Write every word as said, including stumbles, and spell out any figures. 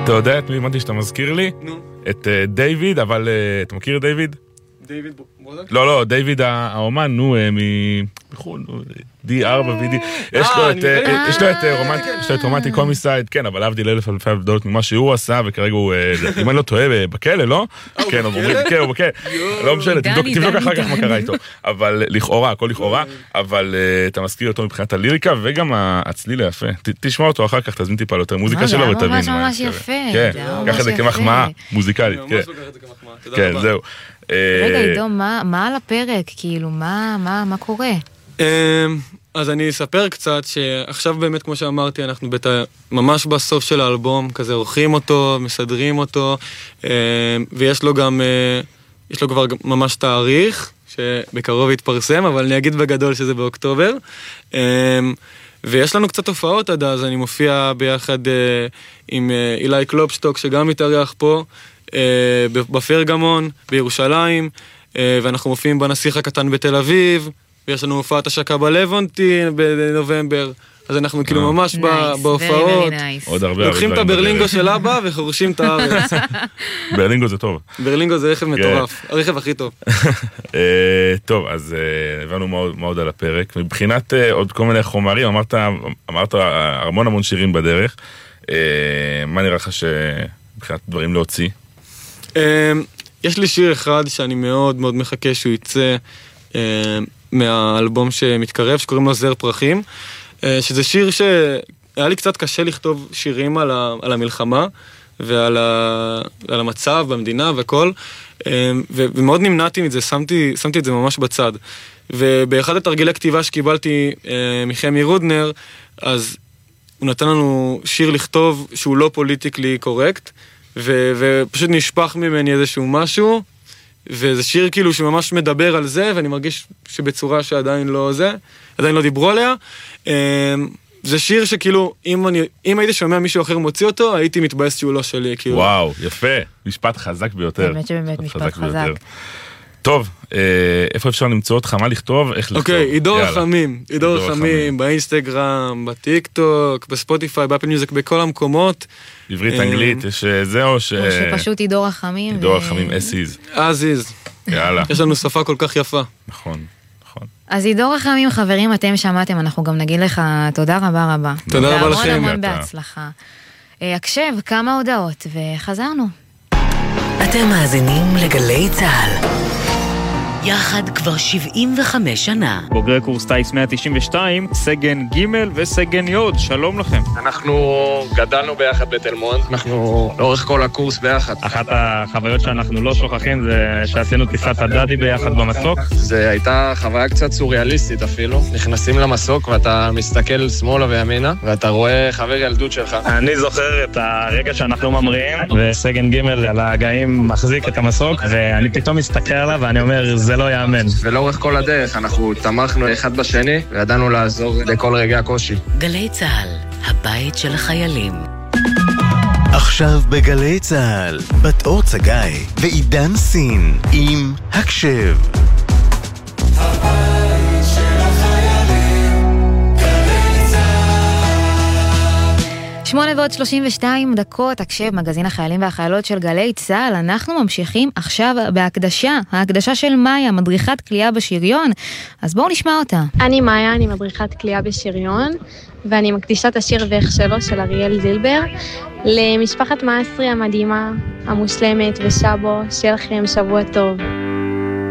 אתה יודע את מי אמרתי שאתה מזכיר לי? נו. את דיוויד, אבל אתה מכיר את דיוויד? דיוויד ברודק? לא, לא, דיוויד האומן, נו, מחול, די ארבע וידי, יש לו את רומנטי קומיסייד, כן, אבל להבדיל אלף אלפי הבדלות ממה שהוא עשה, וכרגע הוא, אם אני לא טועה, בכלא, לא? כן, הוא בכלא, לא משנה, תבדוק אחר כך מה קרה איתו, אבל לכאורה, הכל לכאורה, אבל אתה מזכיר אותו מבחינת הליריקה, וגם הצליל היפה, תשמע אותו אחר כך, תזמין טיפה יותר מוזיקה שלו, ותבין. ממש ממש יפה. כן, קח את זה כמחמאה מוזיקלית, כן. ממש לוקח את זה כמחמאה, תודה כן, רבה. זהו. רגע, עידו, מה על הפרק? כאילו, מה קורה? אז אני אספר קצת שעכשיו באמת, כמו שאמרתי, אנחנו ממש בסוף של האלבום, כזה עורכים אותו, מסדרים אותו, ויש לו גם, יש לו כבר ממש תאריך, שבקרוב יתפרסם, אבל אני אגיד בגדול שזה באוקטובר. ויש לנו קצת הופעות עד אז, אני מופיע ביחד עם אילי קלופשטוק, שגם מתארח פה, בפרגמון, בירושלים, ואנחנו מופיעים בנסיך הקטן בתל אביב, ויש לנו הופעת השקה בלוונטין בנובמבר, אז אנחנו כאילו ממש בהופעות, לוקחים את הברלינגו של אבא וחורשים את הארץ. ברלינגו זה טוב. ברלינגו זה רכב מטורף, הרכב הכי טוב. טוב, אז הבנו מאוד על הפרק. מבחינת עוד כל מיני חומרים, אמרת המון המון שירים בדרך, מה נראה לך שמבחינת דברים להוציא? יש לי שיר אחד שאני מאוד מאוד מחכה שהוא יצא מהאלבום שמתקרב, שקוראים לו זר פרחים, שזה שיר שהיה לי קצת קשה לכתוב שירים על, ה, על המלחמה ועל ה, על המצב במדינה וכל, ומאוד נמנעתי מזה, שמתי, שמתי את זה ממש בצד. ובאחד התרגילי הכתיבה שקיבלתי מחמי רודנר, אז הוא נתן לנו שיר לכתוב שהוא לא פוליטיקלי קורקט, ו, ופשוט נשפך ממני איזשהו משהו, וזה שיר כאילו שממש מדבר על זה, ואני מרגיש שבצורה שעדיין לא זה, עדיין לא דיברו עליה. זה שיר שכאילו, אם, אני, אם הייתי שומע מישהו אחר מוציא אותו, הייתי מתבאס שהוא לא שלי. כאילו. וואו, יפה. משפט חזק ביותר. באמת שבאמת משפט חזק. חזק. טוב, איפה אפשר למצוא אותך? מה לכתוב? איך לכתוב? אוקיי, עידו רחמים. עידו רחמים, באינסטגרם, בטיקטוק, בספוטיפיי, באפל מיוזיק, בכל המקומות. עברית, אנגלית, יש זה או ש... או שפשוט עידו רחמים. עידו רחמים, as is. as is. יאללה. יש לנו שפה כל כך יפה. נכון, נכון. אז עידו רחמים, חברים, אתם שמעתם, אנחנו גם נגיד לך תודה רבה רבה. תודה רבה לכם. והמון המון בהצלחה. הקשב, כמה הודעות, וחזרנו. אתם מאזינים לגלי צהל. יחד כבר שבעים וחמש שנה. בוגרי קורס טייס מאה תשעים ושתיים, סגן ג' וסגן י', שלום לכם. אנחנו גדלנו ביחד בתל מונד, אנחנו לאורך כל הקורס ביחד. אחת החוויות שאנחנו לא שוכחים זה שעשינו טיסת הדדי ביחד במסוק. זה הייתה חוויה קצת סוריאליסטית אפילו. נכנסים למסוק ואתה מסתכל שמאלה וימינה, ואתה רואה חבר ילדות שלך. אני זוכר את הרגע שאנחנו ממריאים, וסגן ג' על ההגאים מחזיק את המסוק, ואני פתאום מסתכל עליו ואני אומר, זה לא יאמן. ולאורך כל הדרך אנחנו תמכנו אחד בשני, וידענו לעזור בכל רגעי הקושי. גלי צהל, הבית של החיילים. עכשיו בגלי צהל, בת אור צגאי ועידן סין עם הקשב. הבית של החיילים, גלי צהל. שמונה ועוד שלושים ושתיים דקות, הקשב, מגזין החיילים והחיילות של גלי צהל. אנחנו ממשיכים עכשיו בהקדשה, ההקדשה של מאיה, מדריכת קליעה בשריון. אז בואו נשמע אותה. אני מאיה, אני מדריכת קליעה בשריון, ואני מקדישה את השיר ואיך שלו של אריאל זילבר, למשפחת מאסרי המדהימה, המושלמת ושבו, שיהיה לכם שבוע טוב.